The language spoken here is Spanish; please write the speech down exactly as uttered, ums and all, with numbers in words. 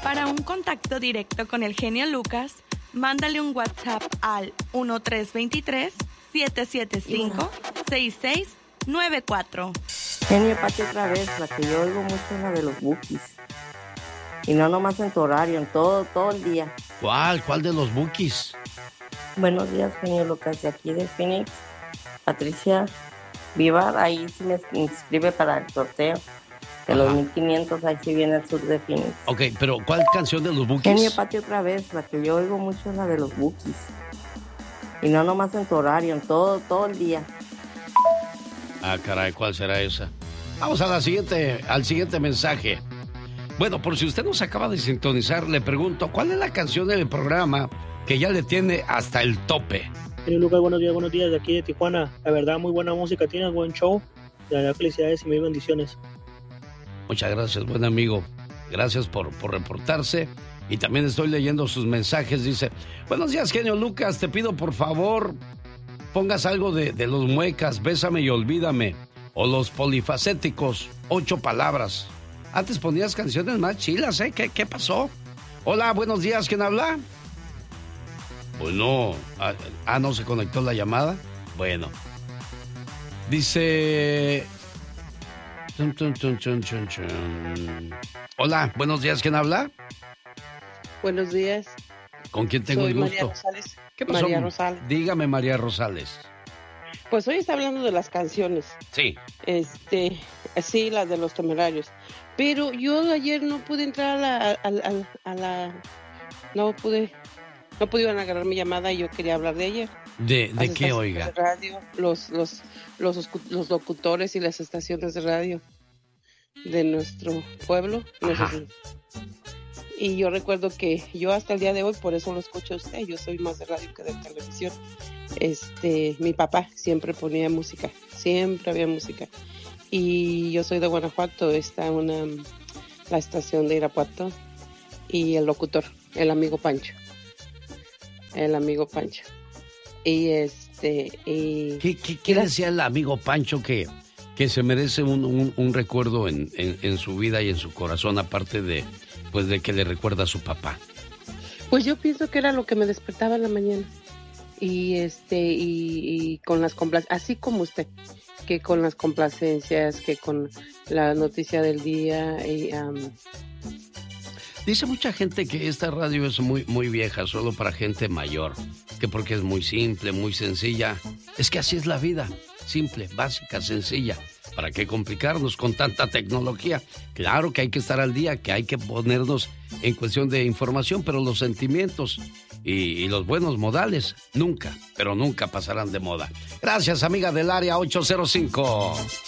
Para un contacto directo con el genio Lucas, mándale un WhatsApp al uno tres dos tres, siete siete cinco, seis seis nueve cuatro. Genio, Pati, otra vez, la que yo oigo mucho es la de los Bukis. Y no nomás en tu horario, en todo, todo el día. ¿Cuál? ¿Cuál de los Bukis? Buenos días, genio Lucas, de aquí de Phoenix. Patricia Vivar, ahí sí me inscribe para el sorteo. De los mil quinientos, ahí sí viene el sur de Phoenix. Ok, pero ¿cuál canción de los Bukis? Genio, Pati, otra vez, la que yo oigo mucho es la de los Bukis. Y no nomás en tu horario, en todo, todo el día. Ah, caray, ¿cuál será esa? Vamos a la siguiente, al siguiente mensaje. Bueno, por si usted nos acaba de sintonizar, le pregunto, ¿cuál es la canción del programa que ya le tiene hasta el tope? Genio Lucas, buenos días, buenos días, de aquí de Tijuana. La verdad, muy buena música, tienes buen show. De verdad, felicidades y mil bendiciones. Muchas gracias, buen amigo. Gracias por, por reportarse. Y también estoy leyendo sus mensajes. Dice, buenos días, genio Lucas. Te pido, por favor, pongas algo de, de los Muecas, Bésame y Olvídame. O los Polifacéticos, Ocho Palabras. Antes ponías canciones más chilas, ¿eh? ¿Qué, qué pasó? Hola, buenos días. ¿Quién habla? Bueno, ah, ah, no se conectó la llamada. Bueno. Dice... Chun, chun, chun, chun, chun, chun. Hola, buenos días, ¿quién habla? Buenos días. ¿Con quién tengo Soy el gusto? María Rosales. ¿Qué pasó? María Rosales. Dígame, María Rosales. Pues hoy está hablando de las canciones. Sí. Este, sí, las de los Temerarios. Pero yo ayer no pude entrar a la, a, a, a la, no pude, no pudieron agarrar mi llamada y yo quería hablar de ayer. ¿De, de qué, oiga? De radio, los, los, los, los locutores y las estaciones de radio de nuestro pueblo. No sé si. Y yo recuerdo que yo hasta el día de hoy, por eso lo escucho a usted, yo soy más de radio que de televisión. Este, mi papá siempre ponía música, siempre había música. Y yo soy de Guanajuato, está una, la estación de Irapuato y el locutor, el amigo Pancho. El amigo Pancho. Y este, y... ¿Qué, qué, qué decía el amigo Pancho que, que se merece un, un, un recuerdo en, en, en su vida y en su corazón, aparte de, pues, de que le recuerda a su papá? Pues yo pienso que era lo que me despertaba en la mañana. Y este, y, y con las complacencias, así como usted, que con las complacencias, que con la noticia del día. Y, um... Dice mucha gente que esta radio es muy, muy vieja, solo para gente mayor, que porque es muy simple, muy sencilla. Es que así es la vida, simple, básica, sencilla. ¿Para qué complicarnos con tanta tecnología? Claro que hay que estar al día, que hay que ponernos en cuestión de información, pero los sentimientos y, y los buenos modales nunca, pero nunca pasarán de moda. Gracias, amiga del área ocho cero cinco.